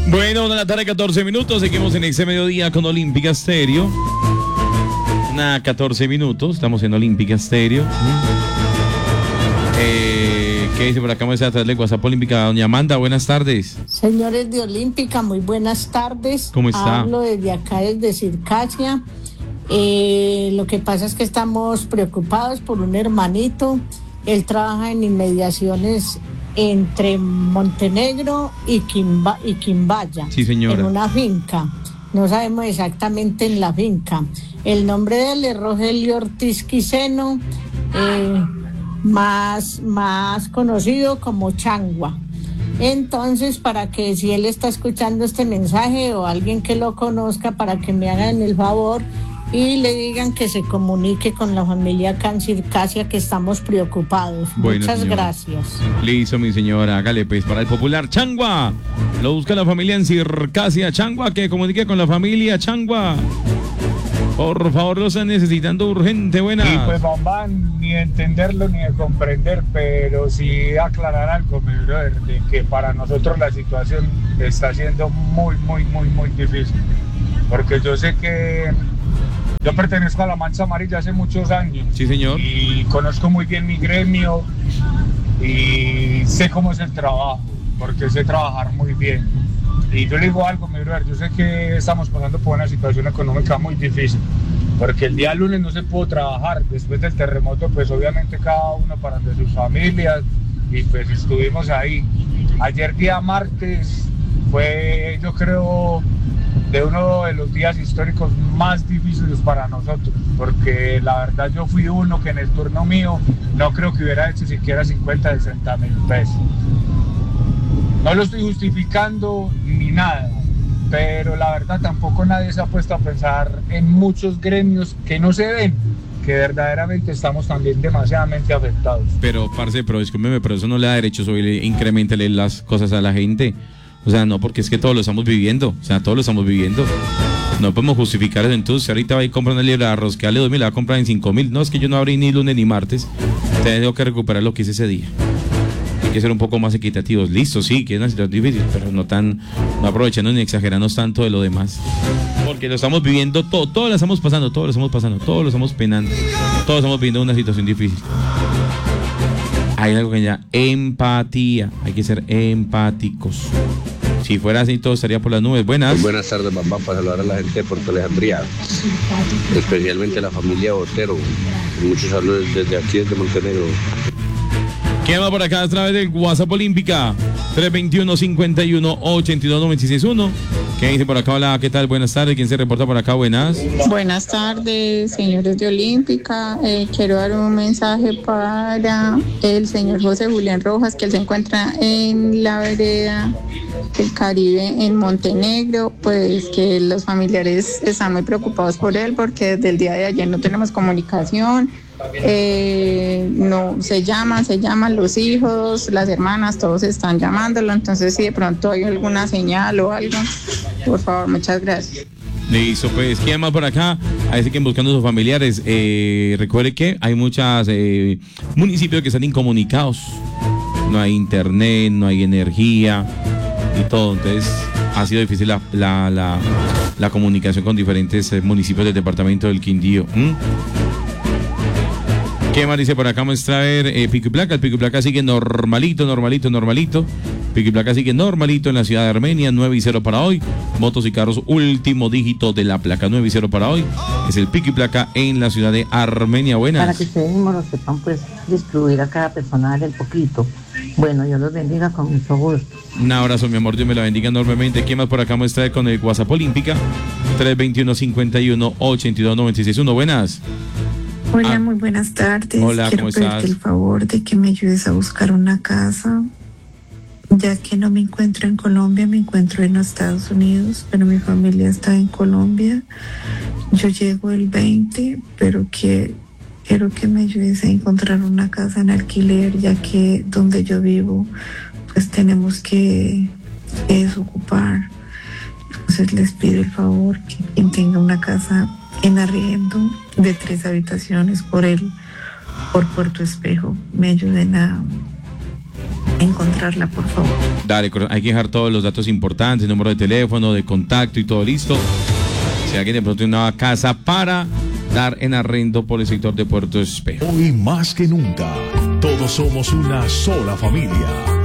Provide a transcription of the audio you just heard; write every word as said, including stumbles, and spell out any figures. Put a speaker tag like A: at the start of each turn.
A: Bueno, una de la tarde, catorce minutos. Seguimos en Exe Mediodía con Olímpica Stereo. Una catorce minutos. Estamos en Olímpica Stereo. Eh, ¿Qué dice por acá? Vamos a traerle WhatsApp Olímpica. Doña Amanda, buenas tardes.
B: Señores de Olímpica, muy buenas tardes.
A: ¿Cómo está?
B: Hablo desde acá, desde Circasia. Eh, lo que pasa es que estamos preocupados por un hermanito. Él trabaja en inmediaciones entre Montenegro y, Quimba, y Quimbaya,
A: sí, señora,
B: en una finca. No sabemos exactamente en la finca. El nombre de él es Rogelio Ortiz Quiseno, eh, más, más conocido como Changua. Entonces, para que si él está escuchando este mensaje o alguien que lo conozca, para que me hagan el favor y le digan que se comunique con la familia acá en Circasia, que estamos preocupados.
A: Bueno,
B: muchas
A: señora,
B: gracias.
A: Listo, mi señora, hágale pues para el popular Changua. Lo busca la familia en Circasia. Changua, que comunique con la familia Changua. Por favor, lo están necesitando urgente. Buenas.
C: Y pues, Bambán, ni entenderlo ni de comprender, pero sí aclarar algo, mi brother, de que para nosotros la situación está siendo muy, muy, muy, muy difícil. Porque yo sé que yo pertenezco a la Mancha Amarilla hace muchos años.
A: Sí, señor.
C: Y conozco muy bien mi gremio y sé cómo es el trabajo, porque sé trabajar muy bien. Y yo le digo algo, mi brother, yo sé que estamos pasando por una situación económica muy difícil, porque el día lunes no se pudo trabajar, después del terremoto, pues obviamente cada uno para de sus familias, y pues estuvimos ahí. Ayer día martes fue, yo creo, de uno de los días históricos más difíciles para nosotros, porque la verdad yo fui uno que en el turno mío no creo que hubiera hecho siquiera cincuenta, sesenta mil pesos. No lo estoy justificando ni nada, pero la verdad tampoco nadie se ha puesto a pensar en muchos gremios que no se ven, que verdaderamente estamos también demasiadamente afectados.
A: Pero, parce, pero discúlpeme, pero eso no le da derecho sobre incrementele las cosas a la gente. O sea, no, porque es que todos lo estamos viviendo. O sea, todos lo estamos viviendo. No podemos justificar eso. Entonces, ahorita va y compra una libra de arroz que vale dos mil, la va a comprar en cinco mil. No, es que yo no abrí ni lunes ni martes. Tengo que recuperar lo que hice ese día. Hay que ser un poco más equitativos. Listo, sí, que es una situación difícil, pero no tan, no aprovechando ni exagerando tanto de lo demás. Porque lo estamos viviendo todo, todos lo estamos pasando, todos lo estamos pasando, todos lo estamos penando, todos estamos viviendo una situación difícil. Hay algo que se llama empatía, hay que ser empáticos. Si fuera así, todo estaría por las nubes. Buenas.
D: Muy buenas tardes, mamá, para saludar a la gente de Puerto Alejandría, especialmente a la familia Botero. Muchos saludos desde aquí, desde Montenegro.
A: ¿Qué va por acá a través del WhatsApp Olímpica? tres veintiuno, cincuenta y uno, ochenta y dos, noventa y seis uno. ¿Qué dice por acá? Hola, ¿qué tal? Buenas tardes. ¿Quién se reporta por acá? Buenas.
E: Buenas tardes, señores de Olímpica. Eh, quiero dar un mensaje para el señor José Julián Rojas, que él se encuentra en la vereda del Caribe en Montenegro. Pues que los familiares están muy preocupados por él, porque desde el día de ayer no tenemos comunicación. Eh, no se llaman, se llaman los hijos, las hermanas, todos están llamándolo. Entonces, si de pronto hay alguna señal o algo, por favor, muchas gracias.
A: Listo, pues, ¿quién más por acá? Ahí siguen buscando a sus familiares. Eh, recuerde que hay muchos eh, municipios que están incomunicados. No hay internet, no hay energía y todo. Entonces, ha sido difícil la, la, la, la comunicación con diferentes eh, municipios del departamento del Quindío. ¿Mm? ¿Qué más dice por acá? Vamos a traer eh, pico y placa. El pico y placa sigue normalito, normalito, normalito. Pico y placa sigue normalito en la ciudad de Armenia. nueve y cero para hoy. Motos y carros, último dígito de la placa. nueve y cero para hoy. Es el pico y placa en la ciudad de Armenia. Buenas.
F: Para que ustedes mismos lo sepan, pues, distribuir a cada persona el poquito. Bueno, Dios los bendiga con mucho gusto.
A: Un abrazo, mi amor. Dios me la bendiga enormemente. ¿Quién más por acá? Vamos a traer con el WhatsApp Olímpica. tres veintiuno, cincuenta y uno, ochenta y dos, noventa y seis uno. Buenas.
G: Hola,
A: ah,
G: muy buenas tardes.
A: Hola,
G: Quiero
A: ¿cómo
G: pedirte
A: estás?
G: el favor de que me ayudes a buscar una casa, ya que no me encuentro en Colombia, me encuentro en los Estados Unidos, pero mi familia está en Colombia. Yo llego el veinte, pero que quiero que me ayudes a encontrar una casa en alquiler, ya que donde yo vivo, pues tenemos que, que desocupar. Entonces les pido el favor que quien tenga una casa en arriendo de tres habitaciones por el por Puerto Espejo me ayuden a, encontrarla, por favor.
A: Dale, hay que dejar todos los datos importantes, número de teléfono, de contacto y todo listo. Si alguien de pronto tiene una casa para dar en arrendo por el sector de Puerto Espejo.
H: Hoy más que nunca, todos somos una sola familia.